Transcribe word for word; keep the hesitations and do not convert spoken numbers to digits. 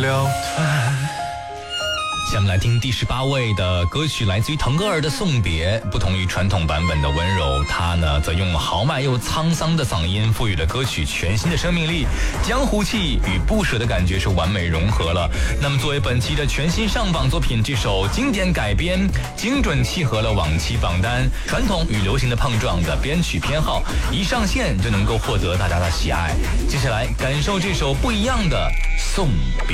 了团。下面来听第十八位的歌曲，来自于腾格尔的《送别》。不同于传统版本的温柔，他呢则用豪迈又沧桑的嗓音赋予了歌曲全新的生命力，江湖气与不舍的感觉是完美融合了。那么作为本期的全新上榜作品，这首经典改编精准契合了往期榜单传统与流行的碰撞的编曲偏好，一上线就能够获得大家的喜爱。接下来感受这首不一样的《送别》。